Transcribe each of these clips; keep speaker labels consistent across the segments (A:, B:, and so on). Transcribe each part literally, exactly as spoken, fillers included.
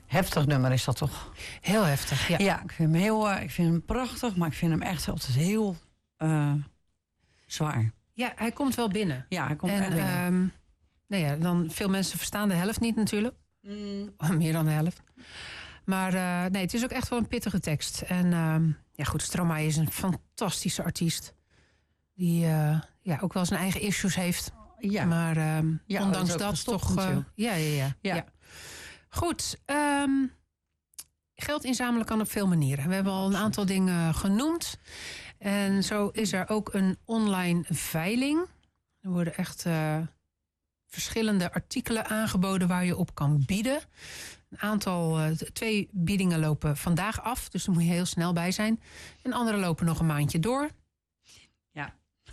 A: Heftig nummer is dat toch?
B: Heel heftig, ja.
A: Ja, ik vind hem, heel, uh, ik vind hem prachtig, maar ik vind hem echt altijd heel uh, zwaar.
B: Ja, hij komt wel binnen.
A: Ja, hij komt
B: en,
A: echt binnen.
B: Um, nou ja, dan veel mensen verstaan de helft niet natuurlijk.
A: Mm.
B: Meer dan de helft. Maar uh, nee, het is ook echt wel een pittige tekst. En uh, ja goed, Stromae is een fantastische artiest. Die uh, ja, ook wel zijn eigen issues heeft.
A: Ja.
B: Maar uh,
A: ja,
B: ondanks
A: dat,
B: dat toch...
A: Uh,
B: ja, ja, ja,
A: ja.
B: ja. Goed. Um, geld inzamelen kan op veel manieren. We hebben al een aantal dingen genoemd. En zo is er ook een online veiling. Er worden echt uh, verschillende artikelen aangeboden waar je op kan bieden. Een aantal, uh, twee biedingen lopen vandaag af, dus daar moet je heel snel bij zijn. En andere lopen nog een maandje door.
A: Ja,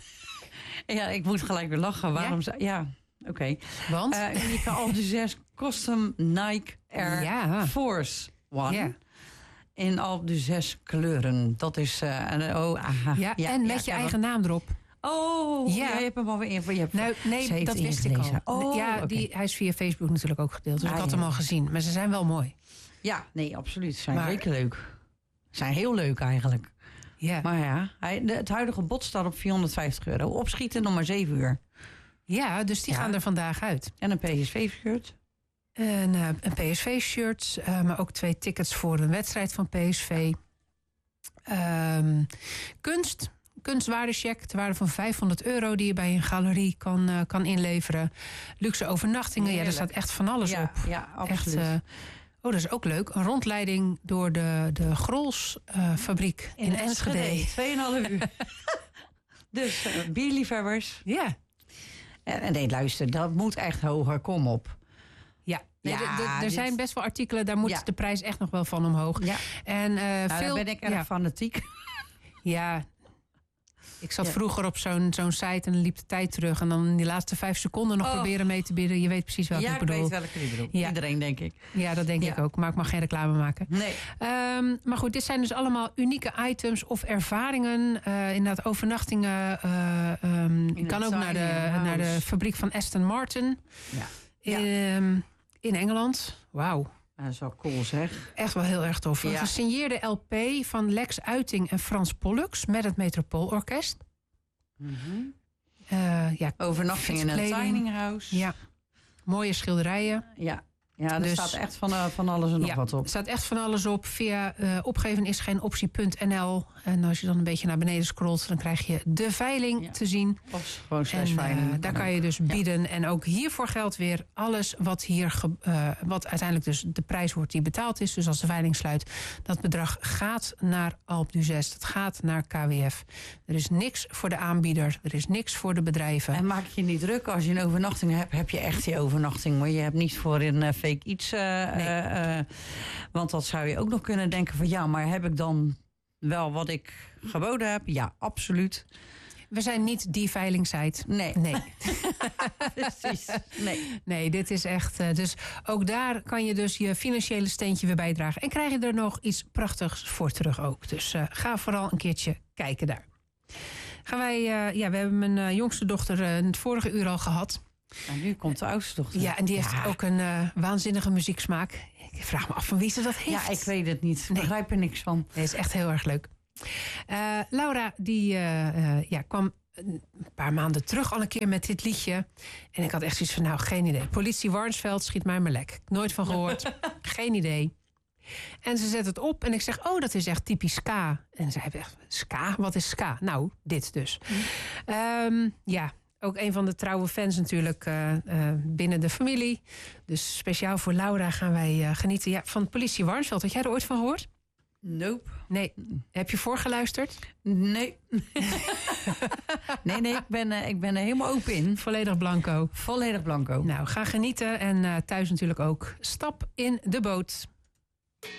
A: ja ik moet gelijk weer lachen. Waarom? Ja, ja oké. Okay.
B: Want?
A: Uh, je kan al de zes custom Nike Air
B: ja.
A: Force One.
B: Ja.
A: In al de zes kleuren. Dat is... Uh, oh, aha.
B: Ja, ja, en met ja, je eigen naam erop.
A: Oh, ja. Je hebt hem alweer in. Je hebt
B: nou, nee, dat wist ik al.
A: Oh,
B: ja, okay. die, hij is via Facebook natuurlijk ook gedeeld. Dus ah, ik had ja. hem al gezien. Maar ze zijn wel mooi.
A: Ja, nee, absoluut. Ze zijn maar, zeker leuk. Ze zijn heel leuk eigenlijk.
B: Ja.
A: Maar ja, hij, de, het huidige bod staat op vierhonderdvijftig euro. Opschieten nog maar zeven uur.
B: Ja, dus die ja. gaan er vandaag uit.
A: En een P S V-shirt.
B: Een, uh, een P S V-shirt, uh, maar ook twee tickets voor een wedstrijd van P S V. Um, kunst, kunstwaardecheck ter waarde van vijfhonderd euro... die je bij een galerie kan, uh, kan inleveren. Luxe overnachtingen, ja, daar staat echt van alles
A: ja,
B: op.
A: Ja, absoluut.
B: Echt, uh, oh, dat is ook leuk. Een rondleiding door de, de Grols uh, fabriek in, in Enschede.
A: Tweeënhalf uur. Dus uh, bierliefhebbers.
B: Ja.
A: En, en nee, luister, dat moet echt hoger. Kom op.
B: Ja, nee,
A: ja
B: d- d- er
A: dit...
B: zijn best wel artikelen, daar moet ja. de prijs echt nog wel van omhoog.
A: Ja.
B: En, uh,
A: nou,
B: veel,
A: dan ben ik erg
B: ja.
A: fanatiek.
B: Ja, ik zat
A: ja.
B: vroeger op zo'n, zo'n site en dan liep de tijd terug. En dan die laatste vijf seconden nog oh. proberen mee te bidden. Je weet precies welke
A: ja,
B: ik bedoel.
A: Ja, ik weet welke je bedoelt. Ja. Iedereen, denk ik.
B: Ja, dat denk ja. ik ook. Maar ik mag geen reclame maken.
A: Nee.
B: Um, maar goed, dit zijn dus allemaal unieke items of ervaringen. Uh, inderdaad, overnachtingen. Uh, um, je kan ook naar de, naar de fabriek van Aston Martin.
A: Ja.
B: In, um, in Engeland. Wauw.
A: Dat is wel cool, zeg.
B: Echt wel heel erg tof. Een ja. gesigneerde L P van Lex Uiting en Frans Pollux met het Metropoolorkest.
A: Mm-hmm.
B: Uh, ja,
A: overnachting in een tiny house.
B: Ja, mooie schilderijen.
A: Ja, ja er dus, staat echt van, uh, van alles en nog
B: ja,
A: wat op.
B: Er staat echt van alles op. Via uh, opgeven is geen optie punt n l. En als je dan een beetje naar beneden scrolt, dan krijg je de veiling ja. te zien.
A: Of gewoon slash
B: en, uh,
A: veiling.
B: daar kan je dus bieden. Ja. En ook hiervoor geldt weer alles wat hier ge, uh, wat uiteindelijk dus de prijs wordt die betaald is. Dus als de veiling sluit, dat bedrag gaat naar Alpe d'Huez. Dat gaat naar K W F. Er is niks voor de aanbieder. Er is niks voor de bedrijven.
A: En maak je niet druk. Als je een overnachting hebt, heb je echt die overnachting. Maar je hebt niet voor een uh, fake iets. Uh, nee. uh, uh, want dat zou je ook nog kunnen denken van ja, maar heb ik dan wel wat ik geboden heb? Ja, absoluut.
B: We zijn niet die veilingsite.
A: Nee.
B: Nee.
A: Precies. Nee.
B: Nee, dit is echt... Uh, dus ook daar kan je dus je financiële steentje weer bijdragen. En krijg je er nog iets prachtigs voor terug ook. Dus uh, ga vooral een keertje kijken daar. Gaan wij... Uh, ja, we hebben mijn uh, jongste dochter uh, in het vorige uur al gehad.
A: En nu komt de oudste dochter.
B: Ja, en die heeft ja. ook een uh, waanzinnige muzieksmaak. Ik vraag me af van wie ze dat heeft.
A: Ja, ik weet het niet. Ik
B: nee.
A: begrijp er niks van.
B: Nee, is echt heel erg leuk. Uh, Laura, die uh, uh, ja, kwam een paar maanden terug al een keer met dit liedje. En ik had echt zoiets van, nou, geen idee. Politie Warnsveld, schiet mij maar lek. Nooit van gehoord. Geen idee. En ze zet het op en ik zeg, oh, dat is echt typisch ska. En zij zegt, ska? Wat is ska? Nou, dit dus. Mm. Um, ja, ook een van de trouwe fans natuurlijk uh, uh, binnen de familie. Dus speciaal voor Laura gaan wij uh, genieten ja, van Politie Warnsveld. Had jij er ooit van gehoord?
A: Nope.
B: Nee. Heb je voorgeluisterd?
A: Nee. nee, nee, ik ben, uh, ik ben er helemaal open in.
B: Volledig blanco.
A: Volledig blanco.
B: Nou, ga genieten en uh, thuis natuurlijk ook. Stap in de boot.